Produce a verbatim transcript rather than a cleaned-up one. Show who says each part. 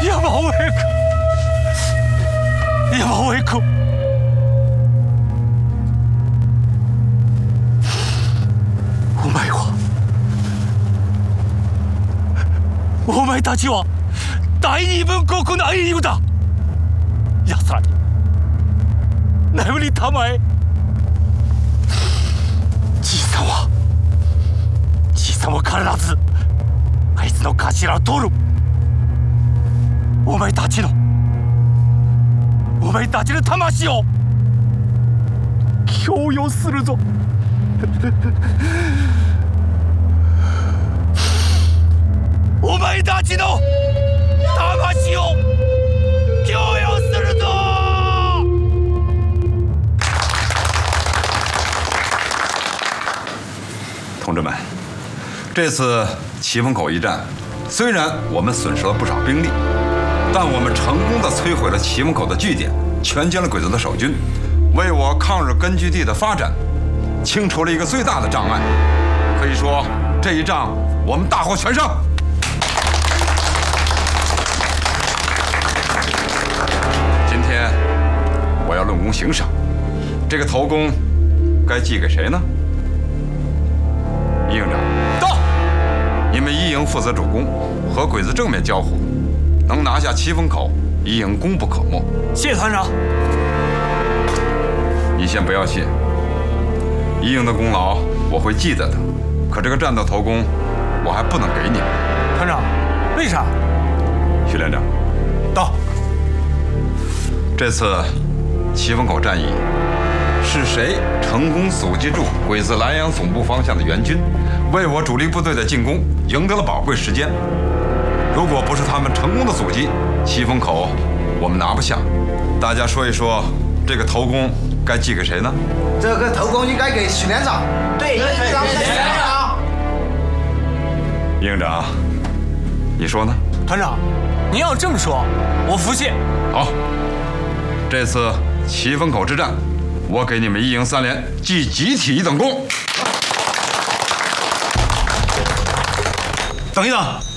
Speaker 1: 也冇胃口，也冇胃口。我卖话，我卖大计划，大日本国の英雄だ。奴らに眠りたまえ。じいさんは、じいさんは必ずあいつの頭を取る。お前たちの、お前たちの魂を供与するぞ。お前たちの魂を供与するぞ！
Speaker 2: 同志们，这次岐峰口一战，虽然我们损失了不少兵力，但我们成功地摧毁了岐峰口的据点，全歼了鬼子的守军，为我抗日根据地的发展清除了一个最大的障碍。可以说，这一仗我们大获全胜。今天我要论功行赏，这个头功该记给谁呢？一营长，到！你们一营负责主攻，和鬼子正面交火，能拿下岐峰口，一营功不可没。
Speaker 1: 谢团长。
Speaker 2: 你先不要谢，一营的功劳我会记得的，可这个战斗头功我还不能给你们。
Speaker 1: 团长，为啥？
Speaker 2: 徐连长，
Speaker 1: 到。
Speaker 2: 这次岐峰口战役是谁成功阻击住鬼子莱阳总部方向的援军，为我主力部队的进攻赢得了宝贵时间。如果不是他们成功的阻击，岐峰口我们拿不下。大家说一说，这个头功该记给谁呢？
Speaker 3: 这个头功应该给许连长。对，应该给许连长。
Speaker 2: 营长，你说呢？
Speaker 1: 团长，您要这么说，我服气。
Speaker 2: 好，这次岐峰口之战，我给你们一营三连记集体一等功。
Speaker 1: 等一等。